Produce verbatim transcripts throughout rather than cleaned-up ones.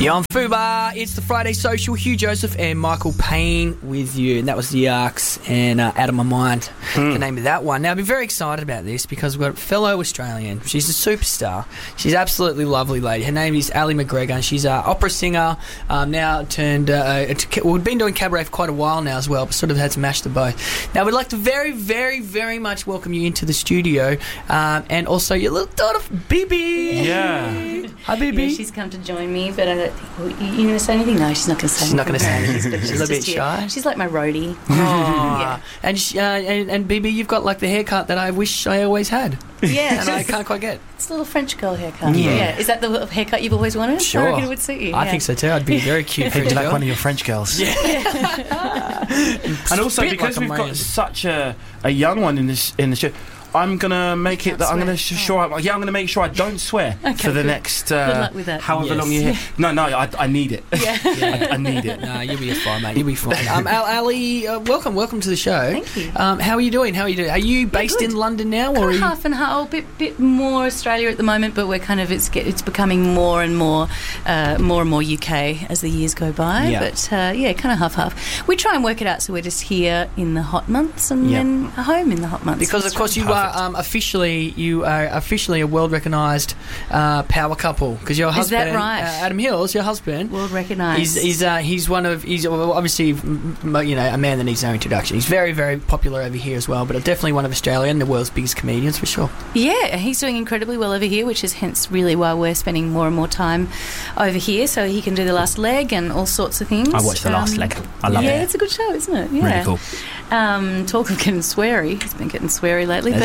You're on Fubar. It's the Friday Social. Hugh Joseph and Michael Payne with you. And that was The Arcs and uh, Out of My Mind, mm. the name of that one. Now, I've been very excited about this because we've got a fellow Australian. She's a superstar. She's an absolutely lovely lady. Her name is Ali McGregor, and she's an opera singer, um, now turned... Uh, to, well, we've been doing cabaret for quite a while now as well, but sort of had to mash the both. Now, we'd like to very, very, very much welcome you into the studio, um, and also your little daughter, Bibi. Yeah. Hi, Bibi. Yeah, she's come to join me, but I don't think... Well, you, you going to say anything? No, she's not going to say she's anything. She's not going to say anything. She's, she's a little bit here. shy. She's like my roadie. Oh. Yeah. And, she, uh, and and Bibi, you've got like the haircut that I wish I always had. Yeah. And I can't quite get. It's a little French girl haircut. Yeah. yeah. Is that the haircut you've always wanted? Sure. I reckon it would suit you. I yeah. think so too. I'd be very cute. Would you like one of your French girls? Yeah. And also, because like we've got such a, a young one in this in the show, I'm gonna make it that I'm gonna sh- sure I, yeah I'm gonna make sure I don't swear okay, for the good. next uh, good luck with that. however yes. long you're here. No, no, I, I need it. Yeah, I, I need it. No, you'll be fine, mate. You'll be fine. Um, Al- Ali, uh, welcome, welcome to the show. Thank you. Um, how are you doing? How are you doing? Are you based yeah, in London now, or kind are of you... half and half? A bit, bit more Australia at the moment, but we're kind of it's get, it's becoming more and more, uh, more and more U K as the years go by. Yeah. But uh, yeah, kind of half half. We try and work it out, so we're just here in the hot months and Yeah. then home in the hot months. Because of course you Perfect. are um, officially you are officially a world recognised uh, power couple because your Is that husband right? uh, Adam Hills, your husband, World recognised. He's he's, uh, he's one of he's obviously m- m- you know a man that needs no introduction. He's very very popular over here as well, but definitely one of Australia and the world's biggest comedians for sure. Yeah, he's doing incredibly well over here, which is hence really why we're spending more and more time over here, so he can do the last leg and all sorts of things. I watched the last Um, leg. I love yeah, it. it's a good show, isn't it? Yeah. Really cool. Um, talk of getting sweary. He's been getting sweary lately. Has but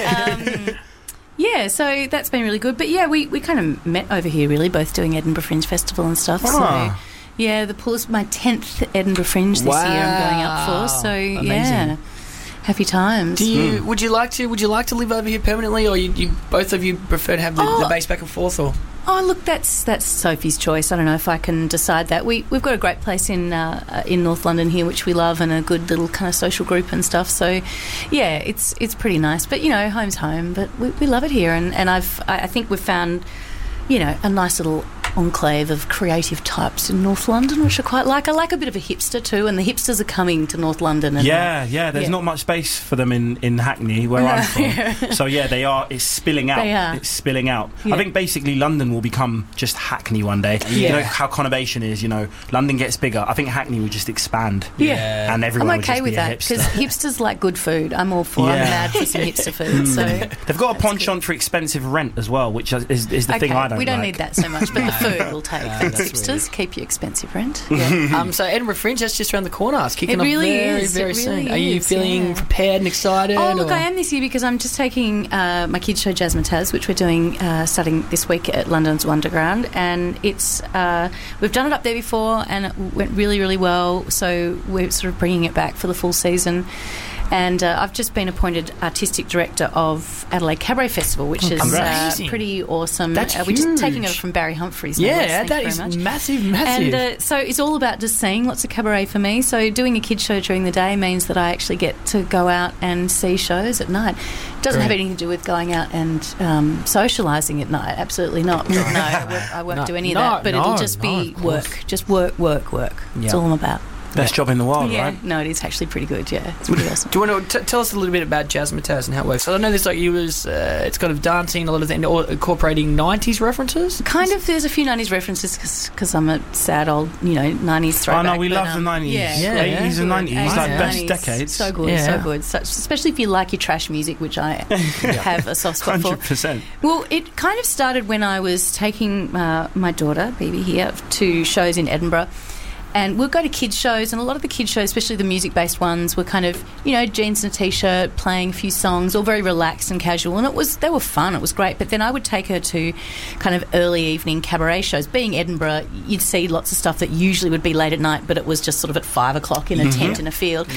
he? um, yeah, so that's been really good. But yeah, we, we kind of met over here really, both doing Edinburgh Fringe Festival and stuff. Ah. So yeah, the pool is my tenth Edinburgh Fringe this Wow. year I'm going up for. So Amazing. yeah. Happy times. Do you would you like to would you like to live over here permanently, or you, you both of you prefer to have the, Oh. the base back and forth, or? Oh, look, that's that's Sophie's choice. I don't know if I can decide that. We we've got a great place in uh, in North London here, which we love, and a good little kind of social group and stuff. So, yeah, it's it's pretty nice. But you know, home's home. But we, we love it here, and and I've I I think we've found, you know, a nice little enclave of creative types in North London, which I quite like. I like a bit of a hipster too, and the hipsters are coming to North London. And Yeah, yeah. There's yeah. not much space for them in, in Hackney, where No. I'm from. So yeah, they are. It's spilling out. They are. It's spilling out. Yeah. I think basically London will become just Hackney one day. You Yeah. know how conurbation is. You know, London gets bigger. I think Hackney will just expand. Yeah. And everyone I'm would okay just with be a that because hipster. hipsters like good food. I'm all for. I'm Yeah. mad for some hipster food. So They've got a penchant for expensive rent as well, which is, is the okay, thing I don't we don't like. need that so much, but the food will take. No, Thanks, that's hipsters. Keep your expensive rent. Yeah. Um, so Edinburgh Fringe, that's just around the corner. It's kicking It really off very, is. very It soon. really Are you is, feeling yeah. prepared and excited? Oh, look, or? I am this year because I'm just taking uh, my kids' show Jazzmatazz, which we're doing uh, starting this week at London's Wonderground, and it's uh, we've done it up there before, and it went really, really well. So we're sort of bringing it back for the full season. And uh, I've just been appointed artistic director of Adelaide Cabaret Festival, which is uh, Amazing. pretty awesome. That's uh, we're just huge. taking over from Barry Humphries. now, Yeah, thank that you is very much. massive, massive. And uh, so it's all about just seeing lots of cabaret for me. So doing a kids show during the day means that I actually get to go out and see shows at night. It doesn't have Great. anything to do with going out and um, socialising at night. Absolutely not. No, I won't, I won't No, do any no, of that. But no, it'll just no, be of course. work. Just work, work, work. That's Yeah. all I'm about. Best job in the world, yeah. right? No, it is actually pretty good. Yeah, it's pretty awesome. Do you want to t- tell us a little bit about Jazzmatazz and how it works? So I know there's like you was uh, it's kind of dancing, a lot of things, or incorporating nineties references. Kind of, there's a few nineties references because I'm a sad old, you know, nineties Oh throwback. no, we but, love um, the nineties, Yeah, Yeah, yeah. eighties and nineties, eighties like and best nineties. decades. So good, Yeah. so good. Such, especially if you like your trash music, which I have a soft spot for. Hundred percent. Well, it kind of started when I was taking uh, my daughter, Bibi, here to shows in Edinburgh. And we'll go to kids' shows, and a lot of the kids' shows, especially the music-based ones, were kind of, you know, jeans and a T-shirt, playing a few songs, all very relaxed and casual. And it was they were fun, it was great. But then I would take her to kind of early evening cabaret shows. Being Edinburgh, you'd see lots of stuff that usually would be late at night, but it was just sort of at five o'clock in a tent in a field. Yeah.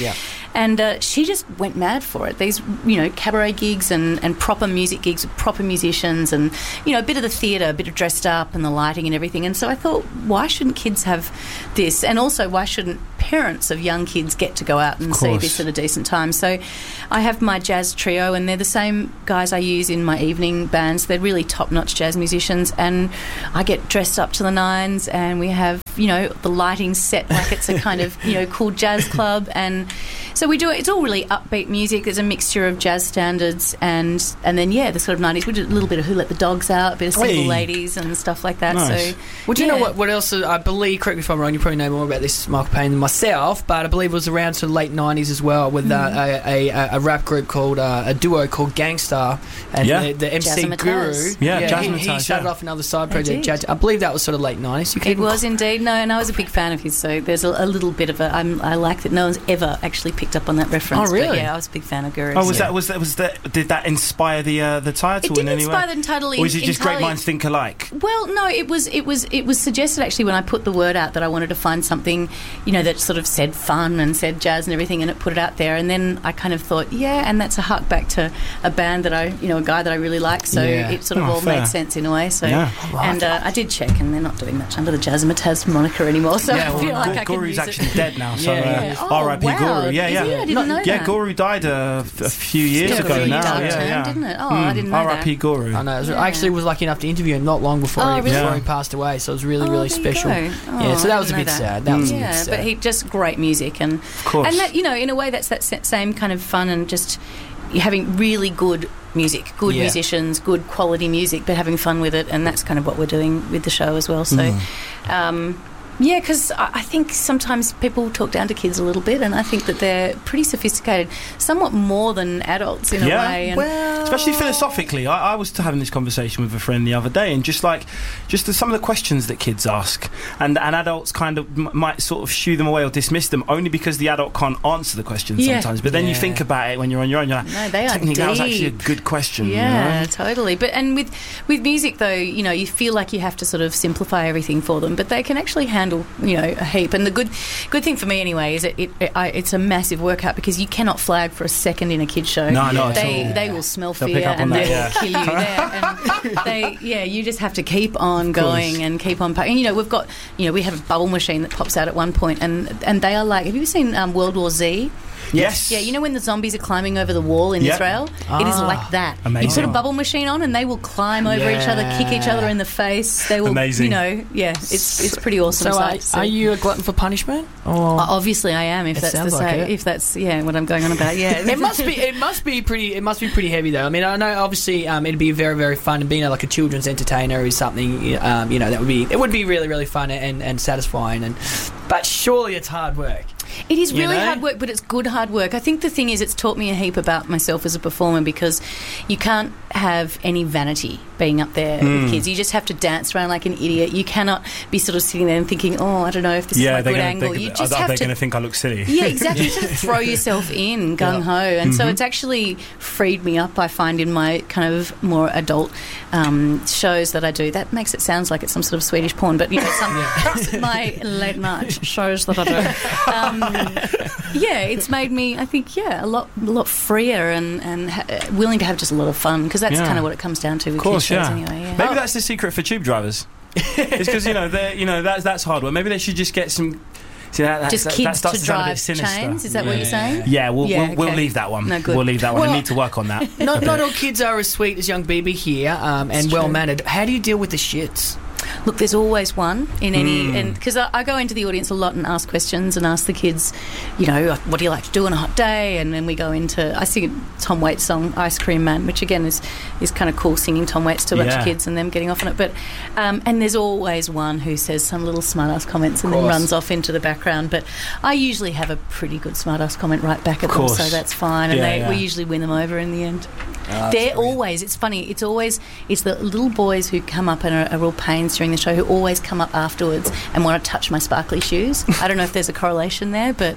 And uh, she just went mad for it. These, you know, cabaret gigs and, and proper music gigs with proper musicians and, you know, a bit of the theatre, a bit of dressed up and the lighting and everything. And so I thought, why shouldn't kids have this? And also, why shouldn't parents of young kids get to go out and see this at a decent time? So I have my jazz trio, and they're the same guys I use in my evening bands. They're really top-notch jazz musicians, and I get dressed up to the nines, and we have, you know, the lighting set like it's a kind of, you know, cool jazz club. And so we do it. It's all really upbeat music. There's a mixture of jazz standards and and then, yeah, the sort of nineties. We did a little bit of Who Let the Dogs Out, a bit of Single hey. Ladies and stuff like that. Nice. So, well, do you yeah. know what, what else? I believe, correct me if I'm wrong, you probably know more about this, Michael Payne, than myself, but I believe it was around to the late nineties as well with mm. uh, a, a, a rap group called, uh, a duo called Gangstar, and yeah. the, the M C Jazzmatazz. Guru. Yeah, yeah he, he Jazzmatazz, started yeah. off another side project. Jazz, I believe that was sort of late nineties. You It was indeed. No, and I was a big fan of his, so there's a, a little bit of a... I'm, I like that no one's ever actually picked up on that reference. Oh, really? But yeah, I was a big fan of Guru. Oh, was yeah. that was that was that? Did that inspire the uh, the title It didn't in any inspire way? the title. Or is it just entirely. great minds think alike? Well, no, it was it was it was suggested actually when I put the word out that I wanted to find something, you know, that sort of said fun and said jazz and everything, and it put it out there. And then I kind of thought, yeah, and that's a hark back to a band that I, you know, a guy that I really like. So Yeah. it sort of Oh, all fair. made sense in a way. So Yeah. and uh, I did check, and they're not doing much under the Jazzmatazz moniker anymore. So Yeah, I well, feel like I can Guru's use actually it. dead now, so Yeah, uh, yeah. Oh, R I P wow. Guru. Yeah, Is yeah. he? I didn't know Yeah, that. Guru died uh, a few years Yeah, ago really now. dark Yeah, turn, yeah. didn't it? Oh, I didn't know R I P that. Guru. I know. It was, Yeah. I actually was lucky enough to interview him not long before, Oh, he, really? before Yeah. he passed away, so it was really, Oh, really there you special. go. Yeah, Oh, so that I was a didn't bit know that. sad. That was a bit Yeah, sad. but he just great music, and Of course. and that, you know, in a way, that's that sa- same kind of fun and just having really good music, good Yeah. musicians, good quality music, but having fun with it, and that's kind of what we're doing with the show as well. So, Mm. um, yeah, because I I think sometimes people talk down to kids a little bit, and I think that they're pretty sophisticated, somewhat more than adults in Yeah. a way. And well, Especially philosophically, I, I was having this conversation with a friend the other day, and just like, just the, some of the questions that kids ask, and and adults kind of m- might sort of shoo them away or dismiss them, only because the adult can't answer the question Yeah. sometimes. But then you Yeah. think about it when you're on your own, you're like, No, they are technically that was actually a deep. good question. you Yeah, know? totally. But and with with music though, you know, you feel like you have to sort of simplify everything for them, but they can actually handle, you know, a heap. And the good good thing for me anyway is that it, it I, it's a massive workout, because you cannot flag for a second in a kids show. No, no, they at all. they will smell They'll fear pick up on and that, they yeah. will kill you there. And they yeah, you just have to keep on going and keep on. And you know, we've got you know we have a bubble machine that pops out at one point, and and they are like, have you ever seen um, World War Z? Yes. Yeah, you know when the zombies are climbing over the wall in Yep. Israel? It is Ah, like that. amazing. You put a bubble machine on and they will climb over each other, kick each other in the face. They will, Amazing. you know, yeah, it's it's pretty awesome. So, are, sight to see. are you a glutton for punishment? Or? O- Obviously, I am. If It that's the sounds like say, it. if that's yeah, what I'm going on about. Yeah, It must be. It must be pretty. It must be pretty heavy, though. I mean, I know obviously um, it'd be very, very fun, and being like a children's entertainer is something. Um, you know, that would be. It would be really, really fun and, and satisfying. And but surely it's hard work. It is You really know? hard work, but it's good hard work. I think the thing is, it's taught me a heap about myself as a performer, because you can't have any vanity being up there Mm. with kids. You just have to dance around like an idiot. You cannot be sort of sitting there and thinking, oh, I don't know if this Yeah, is they're my good gonna, angle. they're, You are just they have going to. to think I look silly? Yeah, exactly. You just throw yourself in gung ho, and so Mhm. it's actually freed me up. I find in my kind of more adult um, shows that I do. That makes it sound like it's some sort of Swedish porn, but you know, some my late night shows that I do. Um, yeah, it's made me. I think yeah, a lot, a lot freer and and ha- willing to have just a lot of fun, because that's Yeah. kind of what it comes down to with Of course, kids shows yeah. anyway. Yeah. Maybe that's the secret for tube drivers. It's because you know they you know that's that's hard work. Maybe they should just get some. See, that, that's, just that, kids that starts to to sound a drive bit sinister. chains. Is that what you're saying? Yeah, we'll Yeah, we'll, we'll okay. leave that one. No, good. We'll leave that one. Well- I need to work on that. Not not all kids are as sweet as young B B here, um, and It's well true. mannered. How do you deal with the shits? Look, there's always one in any, Mm. and because I, I go into the audience a lot and ask questions and ask the kids, you know, what do you like to do on a hot day? And then we go into, I sing Tom Waits' song "Ice Cream Man," which again is is kind of cool, singing Tom Waits to a bunch Yeah. of kids and them getting off on it. But um, and there's always one who says some little smart ass comments and then course. runs off into the background. But I usually have a pretty good smart ass comment right back at Of them, course. so that's fine. And Yeah, they, yeah. we usually win them over in the end. Oh, They're always, it's funny, it's always, it's the little boys who come up and are, are real pains during the show who always come up afterwards and want to touch my sparkly shoes. I don't know if there's a correlation there, but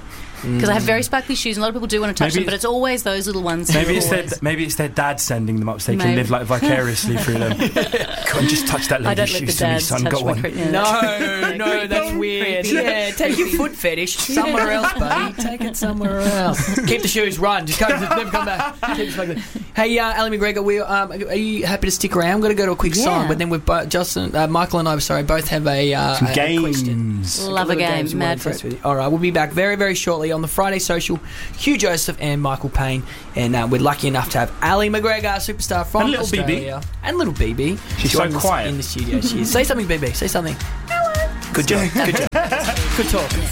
because I have very sparkly shoes, and a lot of people do want to touch Maybe them, but it's always those little ones. Maybe it's their always. maybe it's their dad sending them up so they can Maybe. live like vicariously through them. Come on, just touch that I lady's don't let the shoes for me, dads son. touch Go my on. cre- yeah, No, that's- no, creepy. that's weird. Creepy. Yeah, take your foot fetish somewhere else, buddy. Take it somewhere else. Keep the shoes, run. Just come, just never come back. Keep it like that. Hey, uh, Ali McGregor, we um, are you happy to stick around? We're going to go to a quick Yeah. song, but then we've both, Justin, uh, Michael, and I, sorry, both have a, uh, Some a, a question. games. Love a Little game, games we mad wanted to for test it. with you. All right, we'll be back very, very shortly on the Friday Social. Hugh Joseph and Michael Payne, and uh, we're lucky enough to have Ali McGregor, superstar from And little B B. Australia, and little B B. She's so joining us quiet. in the studio. She is. Say something, B B. Say something. Hello. Good job. Good job. Good talk.